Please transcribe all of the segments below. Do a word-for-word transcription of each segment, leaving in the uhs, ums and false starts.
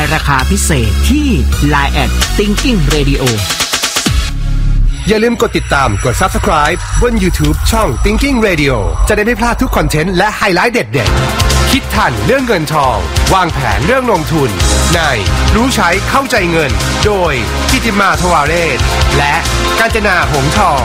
ราคาพิเศษที่ ไลน์ แอท Thinking Radio อย่าลืมกดติดตามกด Subscribe บน YouTube ช่อง Thinking Radio จะได้ไม่พลาดทุกคอนเทนต์และไฮไลท์เด็ดๆคิดทันเรื่องเงินทองวางแผนเรื่องลงทุนในรู้ใช้เข้าใจเงินโดยกิติมาทวาเรศและกาญจนาหงส์ทอง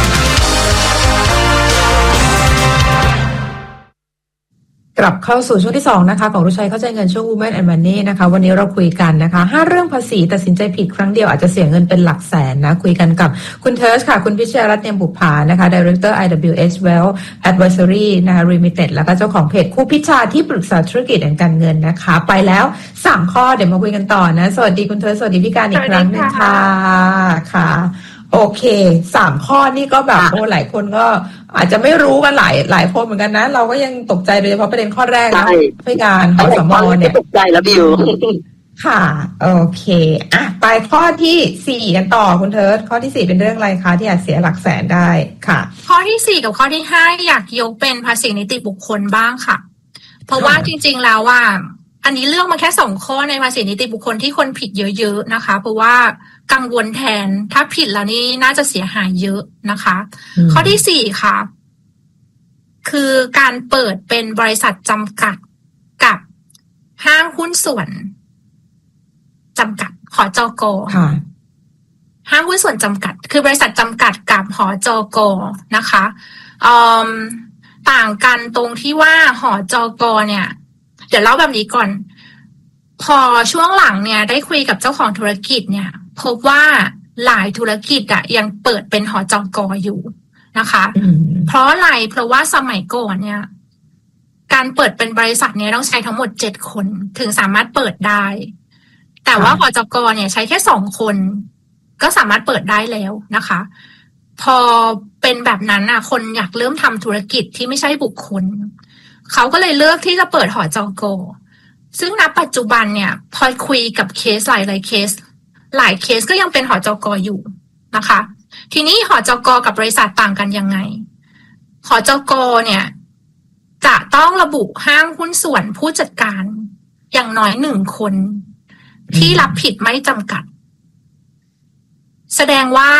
กลับเข้าสู่ช่วงที่สองนะคะของรู้ใช้เข้าใจเงินช่วง Women and Money นะคะวันนี้เราคุยกันนะคะห้าเรื่องภาษีตัดสินใจผิดครั้งเดียวอาจจะเสียเงินเป็นหลักแสนนะคุยกันกับคุณเทิร์ชค่ะคุณพิชยรัตน์เนียมบุภานะคะ Director ไอ ดับเบิลยู เอช Wealth Advisory นะคะ Limited แล้วก็เจ้าของเพจคู่พิชาที่ปรึกษาธุรกิจและการเงินนะคะไปแล้วสามข้อเดี๋ยวมาคุยกันต่อนะสวัสดีคุณเทิร์ชสวัสดีพี่การอีกครั้งนึงค่ะค่ะโอเคสามข้อนี่ก็แบบโอ้หลายคนก็อาจจะไม่รู้กันหลายหลายคนเหมือนกันนะเราก็ยังตกใจโดยเฉพาะประเด็นข้อแรกนะพี่การขอสมอเนี่ยตกใจแล้วบิวค่ะโอเคอ่ะไปข้อที่สี่กันต่อคุณเทิร์ชข้อที่สี่เป็นเรื่องอะไรคะที่อาจเสียหลักแสนได้ค่ะข้อที่สี่กับข้อที่ห้าอยากยกเป็นภาษีนิติบุคคลบ้างค่ะเพราะว่าจริงๆแล้วว่าอันนี้เลือกมาแค่สองข้อในภาษีนิติบุคคลที่คนผิดเยอะๆนะคะเพราะว่ากังวลแทนถ้าผิดแล้วนี่น่าจะเสียหายเยอะนะคะข้อที่สี่ค่ะคือการเปิดเป็นบริษัทจำกัดกับห้างหุ้นส่วนจำกัดหจก.ห้างหุ้นส่วนจำกัดคือบริษัทจำกัดกับหจก.นะคะต่างกันตรงที่ว่าหจก.เนี่ยเดี๋ยวเล่าแบบนี้ก่อนพอช่วงหลังเนี่ยได้คุยกับเจ้าของธุรกิจเนี่ยพบว่าหลายธุรกิจอะยังเปิดเป็นหจก.อยู่นะคะเพราะอะไรเพราะว่าสมัยก่อนเนี่ยการเปิดเป็นบริษัทเนี่ยต้องใช้ทั้งหมดเจ็ดคนถึงสามารถเปิดได้แต่ว่าหจก.เนี่ยใช้แค่สองคนก็สามารถเปิดได้แล้วนะคะพอเป็นแบบนั้นอะคนอยากเริ่มทำธุรกิจที่ไม่ใช่บุคคลเขาก็เลยเลือกที่จะเปิดหจก.ซึ่งณปัจจุบันเนี่ยพอคุยกับเคสหลายหลายเคสหลายเคสก็ยังเป็นหจก.อยู่นะคะทีนี้หจก.กับบริษัทต่างกันยังไงหจก.เนี่ยจะต้องระบุห้างหุ้นส่วนผู้จัดการอย่างน้อยหนึ่งคนที่รับผิดไม่จำกัดแสดงว่า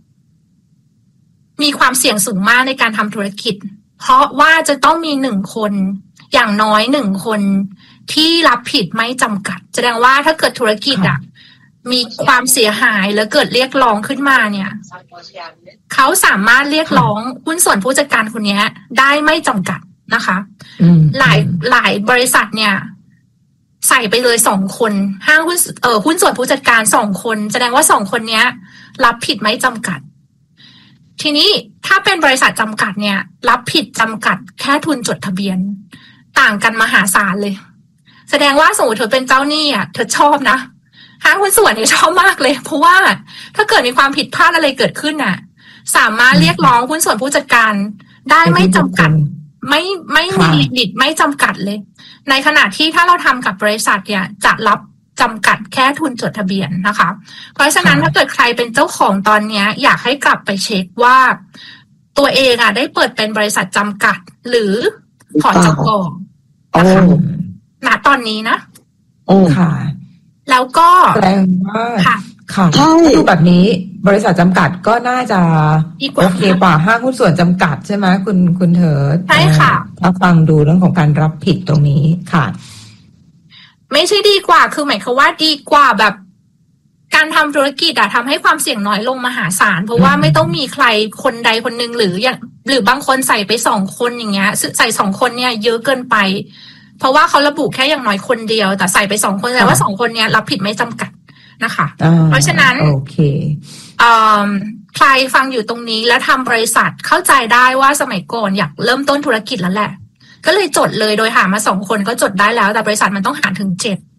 มีความเสี่ยงสูงมากในการทำธุรกิจเพราะว่าจะต้องมีหนึ่งคนอย่างน้อยหนึ่งคนที่รับผิดไม่จำกัดแสดงว่าถ้าเกิดธุรกิจอ่ะมีความเสียหายแล้วเกิดเรียกร้องขึ้นมาเนี่ยเขาสามารถเรียกร้องหุ้นส่วนผู้จัดการคนนี้ได้ไม่จำกัดนะคะหลายหลายบริษัทเนี่ยใส่ไปเลยสองคนห้างหุ้นเอ่อหุ้นส่วนผู้จัดการสองคนแสดงว่าสองคนเนี้ยรับผิดไม่จำกัดทีนี้ถ้าเป็นบริษัทจำกัดเนี่ยรับผิดจำกัดแค่ทุนจดทะเบียนต่างกันมหาศาลเลยแสดงว่าสมมติเธอเป็นเจ้าหนี้อ่ะเธอชอบนะห้างหุ้นส่วนเนี่ยชอบมากเลยเพราะว่าถ้าเกิดมีความผิดพลาดอะไรเกิดขึ้นน่ะสามารถเรียกร้องหุ้นส่วนผู้จัดการได้ไม่จำกัดไม่ไม่มีลิมิตไม่จำกัดเลยในขณะที่ถ้าเราทำกับบริษัทเนี่ยจะรับจำกัดแค่ทุนจดทะเบียนนะคะเพราะฉะนั้นถ้าเกิดใครเป็นเจ้าของตอนนี้อยากให้กลับไปเช็คว่าตัวเองอ่ะได้เปิดเป็นบริษัทจำกัดหรือหจก.นะคะณตอนนี้นะค่ะแล้วก็แปลว่าค่ะค่ะดูแบบนี้บริษัทจำกัดก็น่าจะโอเคกว่าห้างหุ้นส่วนจำกัดใช่ไหมคุณคุณเถิดใช่ค่ะถ้าฟังดูเรื่องของการรับผิดตรงนี้ค่ะไม่ใช่ดีกว่าคือหมายความว่าดีกว่าแบบการทำธุรกิจอะทำให้ความเสี่ยงน้อยลงมหาศาลเพราะว่าไม่ต้องมีใครคนใดคนหนึ่งหรืออย่างหรือบางคนใส่ไปสองคนอย่างเงี้ยใส่สองคนเนี่ยเยอะเกินไปเพราะว่าเขาระบุแค่อย่างน้อยคนเดียวแต่ใส่ไปสองคนแต่ว่าสองคนเนี้ยรับผิดไม่จำกัดนะคะเพราะฉะนั้นโอเคใครฟังอยู่ตรงนี้แล้วทำบริษัทเข้าใจได้ว่าสมัยก่อนอยากเริ่มต้นธุรกิจแล้วแหละก็เลยจดเลยโดยหามาสองคนก็จดได้แล้วแต่บริษัทมันต้องหารถึงเจ็ด